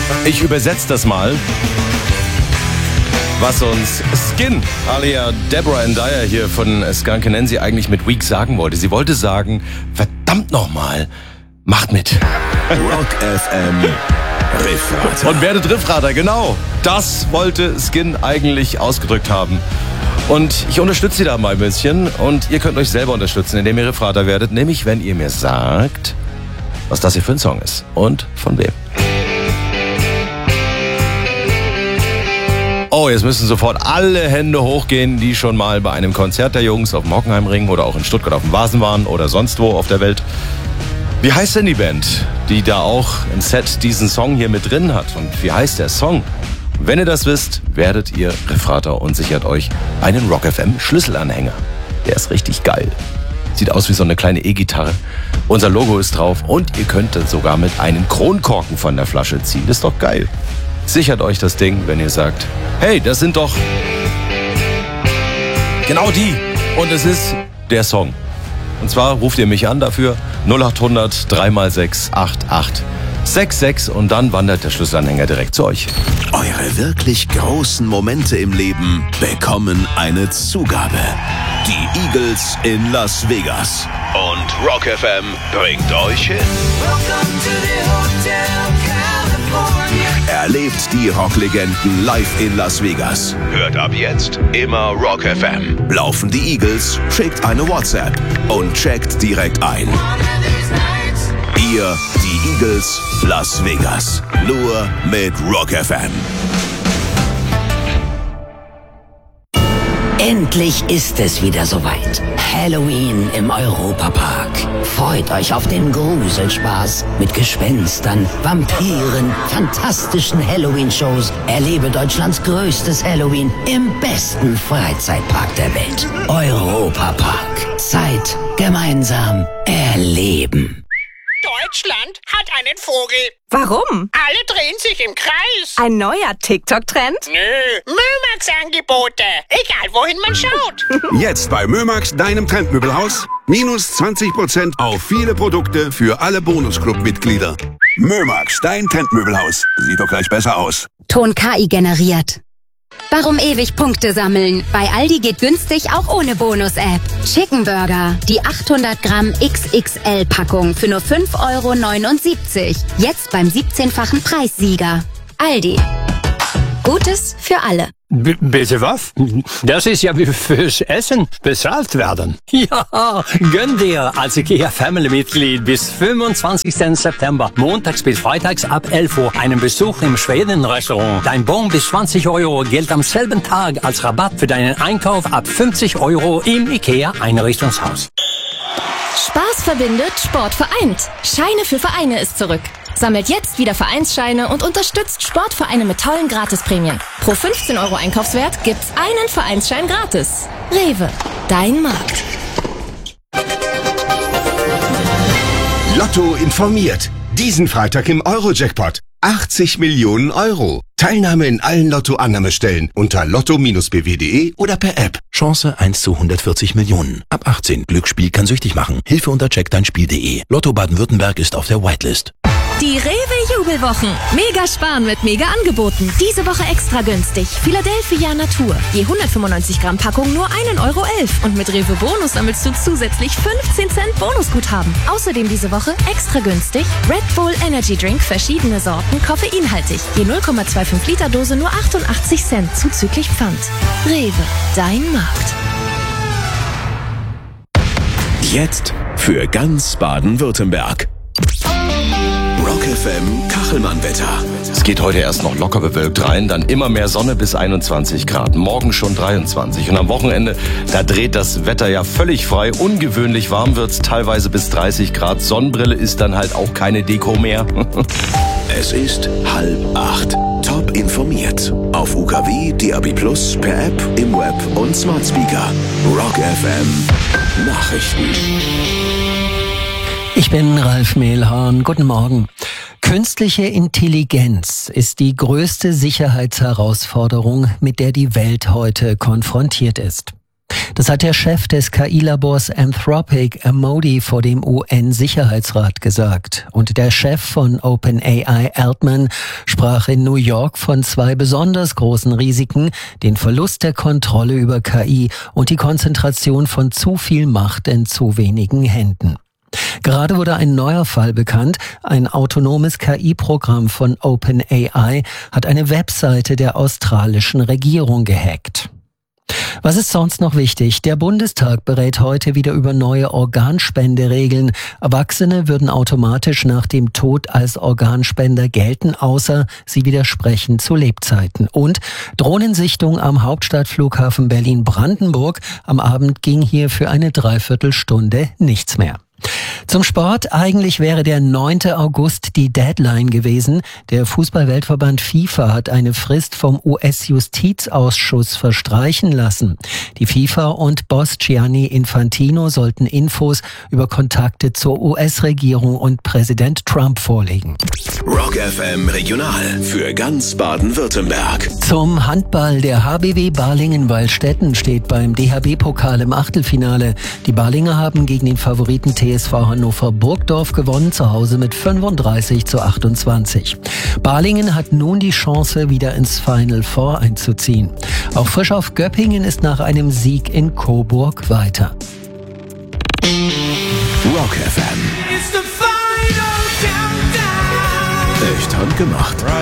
Ich übersetze das mal, was uns Skin, alias Deborah Dyer hier von Skunk Anansie eigentlich mit Weak sagen wollte. Sie wollte sagen, verdammt nochmal, macht mit. Rock FM Riffrater. Und werdet Riffrater, genau. Das wollte Skin eigentlich ausgedrückt haben. Und ich unterstütze Sie da mal ein bisschen. Und ihr könnt euch selber unterstützen, indem ihr Riffrater werdet. Nämlich, wenn ihr mir sagt, was das hier für ein Song ist. Und von wem. Oh, jetzt müssen sofort alle Hände hochgehen, die schon mal bei einem Konzert der Jungs auf dem Hockenheimring oder auch in Stuttgart auf dem Vasen waren oder sonst wo auf der Welt. Wie heißt denn die Band, die da auch im Set diesen Song hier mit drin hat? Und wie heißt der Song? Wenn ihr das wisst, werdet ihr Riffrater und sichert euch einen Rock FM Schlüsselanhänger. Der ist richtig geil. Sieht aus wie so eine kleine E-Gitarre. Unser Logo ist drauf und ihr könnt dann sogar mit einem Kronkorken von der Flasche ziehen. Das ist doch geil. Sichert euch das Ding, wenn ihr sagt, hey, das sind doch genau die. Und es ist der Song. Und zwar ruft ihr mich an dafür 0800 3x6 8866 und dann wandert der Schlüsselanhänger direkt zu euch. Eure wirklich großen Momente im Leben bekommen eine Zugabe. Die Eagles in Las Vegas. Und Rock FM bringt euch hin. Welcome to the Hotel California. Erlebt die Rocklegenden live in Las Vegas. Hört ab jetzt immer Rock FM. Laufen die Eagles, schickt eine WhatsApp und checkt direkt ein. One of these nights. Ihr, die Eagles, Las Vegas. Nur mit Rock FM. Endlich ist es wieder soweit. Halloween im Europapark. Freut euch auf den Gruselspaß mit Gespenstern, Vampiren, fantastischen Halloween-Shows. Erlebe Deutschlands größtes Halloween im besten Freizeitpark der Welt. Europapark. Zeit gemeinsam erleben. Deutschland hat einen Vogel. Warum? Alle drehen sich im Kreis. Ein neuer TikTok-Trend? Nö, Mömax-Angebote. Egal, wohin man schaut. Jetzt bei Mömax, deinem Trendmöbelhaus. Minus 20% auf viele Produkte für alle Bonusclub-Mitglieder. Mömax, dein Trendmöbelhaus. Sieht doch gleich besser aus. Ton KI generiert. Warum ewig Punkte sammeln? Bei Aldi geht günstig auch ohne Bonus-App. Chicken Burger, die 800 Gramm XXL-Packung für nur 5,79 €. Jetzt beim 17-fachen Preissieger. Aldi. Gutes für alle. Bitte was? Das ist ja wie fürs Essen bezahlt werden. Ja, gönn dir als IKEA-Family-Mitglied bis 25. September, montags bis freitags ab 11 Uhr, einen Besuch im Schweden-Restaurant. Dein Bon bis 20 € gilt am selben Tag als Rabatt für deinen Einkauf ab 50 € im IKEA-Einrichtungshaus. Spaß verbindet, Sport vereint. Scheine für Vereine ist zurück. Sammelt jetzt wieder Vereinsscheine und unterstützt Sportvereine mit tollen Gratisprämien. Pro 15 € Einkaufswert gibt's einen Vereinsschein gratis. Rewe, dein Markt. Lotto informiert. Diesen Freitag im Euro-Jackpot. 80 Millionen €. Teilnahme in allen Lotto-Annahmestellen unter lotto-bw.de oder per App. Chance 1 zu 140 Millionen. Ab 18. Glücksspiel kann süchtig machen. Hilfe unter checkdeinspiel.de. Lotto Baden-Württemberg ist auf der Whitelist. Die Rewe-Jubelwochen. Mega sparen mit mega Angeboten. Diese Woche extra günstig. Philadelphia Natur. Je 195 Gramm Packung nur 1,11 € Und mit Rewe Bonus sammelst du zusätzlich 15 Cent Bonusguthaben. Außerdem diese Woche extra günstig Red Bull Energy Drink, verschiedene Sorten, koffeinhaltig. Je 0,25 Liter Dose nur 88 Cent zuzüglich Pfand. Rewe, dein Markt. Jetzt für ganz Baden-Württemberg. Rock FM Kachelmann-Wetter. Es geht heute erst noch locker bewölkt rein, dann immer mehr Sonne bis 21 Grad. Morgen schon 23. Und am Wochenende, da dreht das Wetter ja völlig frei. Ungewöhnlich warm wird's, teilweise bis 30 Grad. Sonnenbrille ist dann halt auch keine Deko mehr. Es ist 7:30. Top informiert. Auf UKW, DAB+, per App, im Web und Smart Speaker. Rock FM Nachrichten. Ich bin Ralf Mehlhorn. Guten Morgen. Künstliche Intelligenz ist die größte Sicherheitsherausforderung, mit der die Welt heute konfrontiert ist. Das hat der Chef des KI-Labors Anthropic, Modi, vor dem UN-Sicherheitsrat gesagt. Und der Chef von OpenAI, Altman, sprach in New York von 2 besonders großen Risiken: den Verlust der Kontrolle über KI und die Konzentration von zu viel Macht in zu wenigen Händen. Gerade wurde ein neuer Fall bekannt. Ein autonomes KI-Programm von OpenAI hat eine Webseite der australischen Regierung gehackt. Was ist sonst noch wichtig? Der Bundestag berät heute wieder über neue Organspenderegeln. Erwachsene würden automatisch nach dem Tod als Organspender gelten, außer sie widersprechen zu Lebzeiten. Und Drohnensichtung am Hauptstadtflughafen Berlin-Brandenburg. Am Abend ging hier für eine Dreiviertelstunde nichts mehr. Zum Sport. Eigentlich wäre der 9. August die Deadline gewesen. Der Fußball-Weltverband FIFA hat eine Frist vom US-Justizausschuss verstreichen lassen. Die FIFA und Boss Gianni Infantino sollten Infos über Kontakte zur US-Regierung und Präsident Trump vorlegen. Rock FM Regional für ganz Baden-Württemberg. Zum Handball. Der HBW Balingen-Waldstätten steht beim DHB-Pokal im Achtelfinale. Die Balinger haben gegen den Favoriten TSV Hannover Burgdorf gewonnen, zu Hause mit 35:28. Balingen hat nun die Chance, wieder ins Final Four einzuziehen. Auch Frisch auf Göppingen ist nach einem Sieg in Coburg weiter. Rock FM. Echt handgemacht.